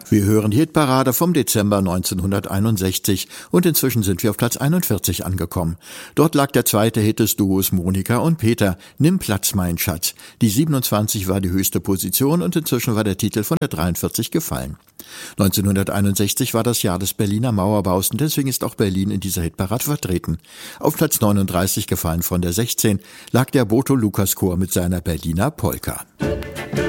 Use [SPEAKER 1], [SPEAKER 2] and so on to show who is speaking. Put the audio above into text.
[SPEAKER 1] Wir hören die Hitparade vom Dezember 1961 und inzwischen sind wir auf Platz 41 angekommen. Dort lag der zweite Hit des Duos Monika und Peter, Nimm Platz, mein Schatz. Die 27 war die höchste Position und inzwischen war der Titel von der 43 gefallen. 1961 war das Jahr des Berliner Mauerbaus und deswegen ist auch Berlin in dieser Hitparade vertreten. Auf Platz 39 gefallen von der 16 lag der Boto Lukas Chor mit seiner Berliner Polka.